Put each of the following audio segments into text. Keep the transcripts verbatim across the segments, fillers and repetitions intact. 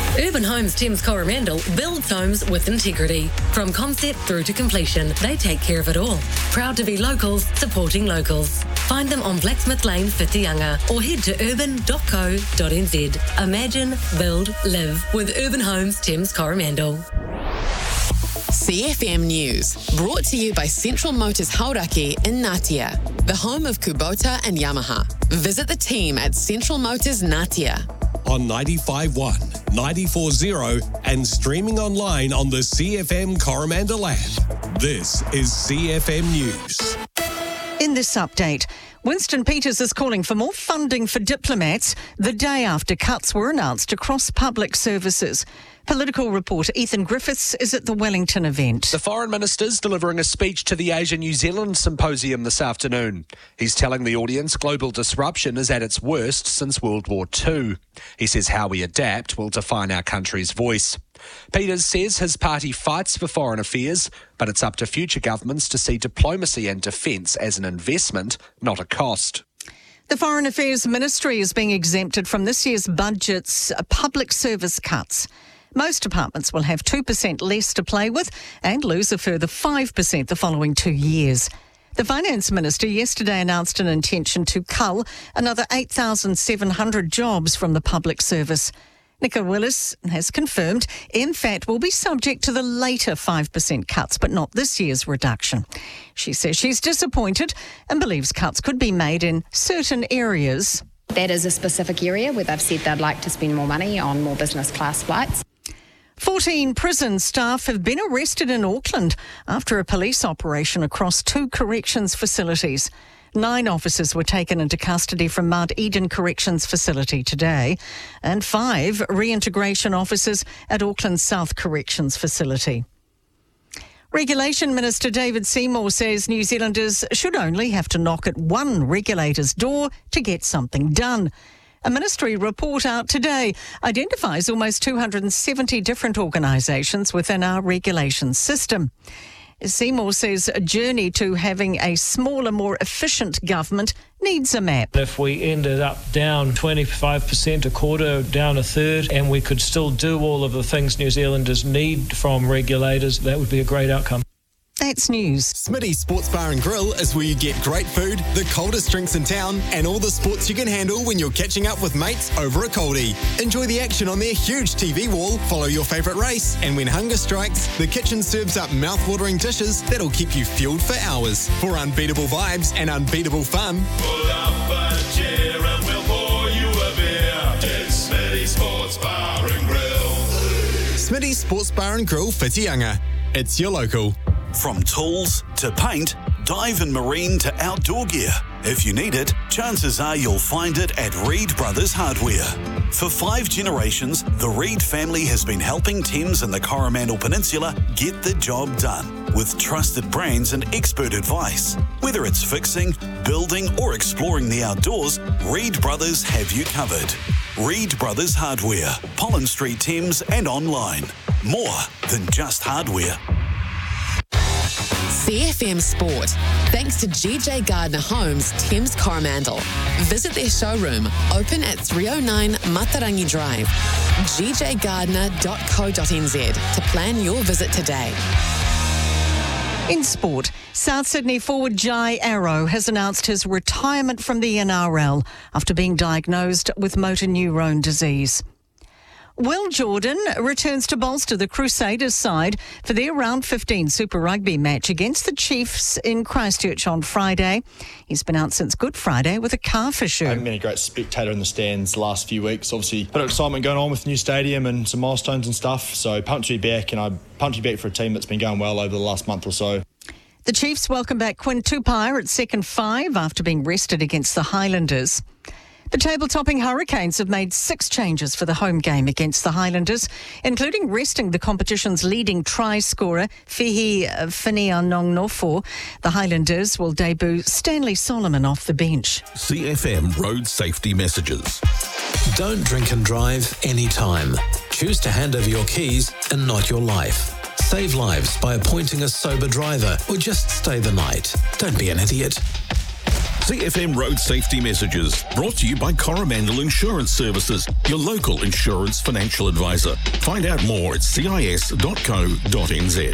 Urban Homes Thames Coromandel builds homes with integrity. From concept through to completion, they take care of it all. Proud to be locals, supporting locals. Find them on Blacksmith Lane, Whitianga, or head to urban dot co dot n z. Imagine, build, live with Urban Homes Thames Coromandel. C F M News, brought to you by Central Motors Hauraki in Ngatea, the home of Kubota and Yamaha. Visit the team at Central Motors Ngatea. On ninety-five point one, ninety-four point zero and streaming online on the C F M Coromandel app. This is C F M News. In this update, Winston Peters is calling for more funding for diplomats the day after cuts were announced across public services. Political reporter Ethan Griffiths is at the Wellington event. The Foreign Minister's delivering a speech to the Asia New Zealand Symposium this afternoon. He's telling the audience global disruption is at its worst since World War Two. He says how we adapt will define our country's voice. Peters says his party fights for foreign affairs, but it's up to future governments to see diplomacy and defence as an investment, not a cost. The Foreign Affairs Ministry is being exempted from this year's budget's public service cuts. Most departments will have two percent less to play with and lose a further five percent the following two years. The Finance Minister yesterday announced an intention to cull another eight thousand seven hundred jobs from the public service. Nicola Willis has confirmed M F A T will be subject to the later five percent cuts, but not this year's reduction. She says she's disappointed and believes cuts could be made in certain areas. That is a specific area where they've said they'd like to spend more money on more business class flights. fourteen prison staff have been arrested in Auckland after a police operation across two corrections facilities. Nine officers were taken into custody from Mount Eden Corrections Facility today, and five reintegration officers at Auckland's South Corrections Facility. Regulation Minister David Seymour says New Zealanders should only have to knock at one regulator's door to get something done. A ministry report out today identifies almost two hundred seventy different organisations within our regulation system. Seymour says a journey to having a smaller, more efficient government needs a map. If we ended up down twenty-five percent, a quarter, down a third, and we could still do all of the things New Zealanders need from regulators, that would be a great outcome. That's news. Smitty's Sports Bar and Grill is where you get great food, the coldest drinks in town, and all the sports you can handle when you're catching up with mates over a coldie. Enjoy the action on their huge T V wall, follow your favourite race, and when hunger strikes, the kitchen serves up mouth-watering dishes that'll keep you fueled for hours. For unbeatable vibes and unbeatable fun, pull up a chair and we'll pour you a beer. It's Smitty's Sports Bar and Grill. Smitty's Sports Bar and Grill, Whitianga. It's your local. From tools to paint, dive and marine to outdoor gear. If you need it, chances are you'll find it at Reed Brothers Hardware. For five generations, the Reed family has been helping Thames and the Coromandel Peninsula get the job done with trusted brands and expert advice. Whether it's fixing, building or exploring the outdoors, Reed Brothers have you covered. Reed Brothers Hardware, Pollen Street, Thames and online. More than just hardware. C F M Sport, thanks to G J Gardner Homes, Thames Coromandel. Visit their showroom, open at three oh nine Matarangi Drive, g j gardner dot co dot n z to plan your visit today. In sport, South Sydney forward Jai Arrow has announced his retirement from the N R L after being diagnosed with motor neurone disease. Will Jordan returns to bolster the Crusaders side for their round fifteen Super Rugby match against the Chiefs in Christchurch on Friday. He's been out since Good Friday with a calf issue. I haven't been a great spectator in the stands the last few weeks. Obviously, a bit of excitement going on with the new stadium and some milestones and stuff. So pumped to be back, and I'm pumped to be back for a team that's been going well over the last month or so. The Chiefs welcome back Quinn Tupaia at second five after being rested against the Highlanders. The table-topping Hurricanes have made six changes for the home game against the Highlanders, including resting the competition's leading try scorer, Fihi Finianongnofo. The Highlanders will debut Stanley Solomon off the bench. C F M road safety messages. Don't drink and drive anytime. Choose to hand over your keys and not your life. Save lives by appointing a sober driver or just stay the night. Don't be an idiot. C F M Road Safety Messages, brought to you by Coromandel Insurance Services, your local insurance financial advisor. Find out more at c i s dot co dot n z.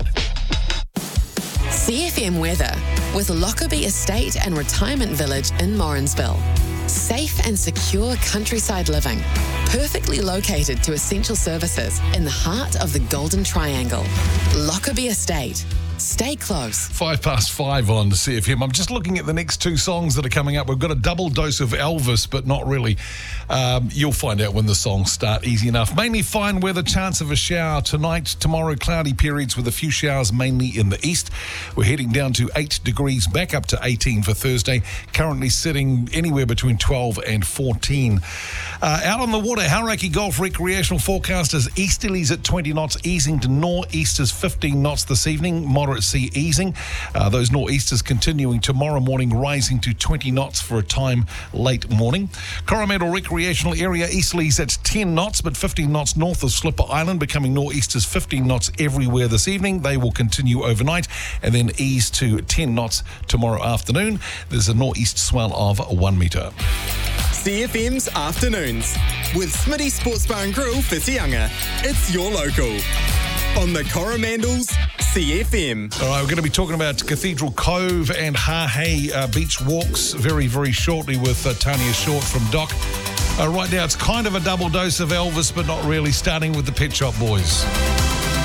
C F M weather with Lockerbie Estate and Retirement Village in Morrinsville. Safe and secure countryside living, perfectly located to essential services in the heart of the Golden Triangle. Lockerbie Estate. Stay close. Five past five on the C F M. I'm just looking at the next two songs that are coming up. We've got a double dose of Elvis, but not really. Um, you'll find out when the songs start, easy enough. Mainly fine weather, chance of a shower tonight. Tomorrow, cloudy periods with a few showers, mainly in the east. We're heading down to eight degrees, back up to eighteen for Thursday. Currently sitting anywhere between twelve and fourteen. Uh, out on the water, Hauraki Golf recreational forecast is easterlies at twenty knots, easing to nor'easters fifteen knots this evening. Moderate sea easing. Uh, those nor'easters continuing tomorrow morning, rising to twenty knots for a time late morning. Coromandel recreational area easterlies at ten knots, but fifteen knots north of Slipper Island, becoming nor'easters fifteen knots everywhere this evening. They will continue overnight and then ease to ten knots tomorrow afternoon. There's a nor'east swell of one metre. C F M's Afternoons with Smitty Sports Bar and Grill, Whitianga. It's your local. On the Coromandel's C F M. All right, we're going to be talking about Cathedral Cove and Hahei uh, beach walks very, very shortly with uh, Tanya Short from Doc. Uh, right now, it's kind of a double dose of Elvis, but not really, starting with the Pet Shop Boys.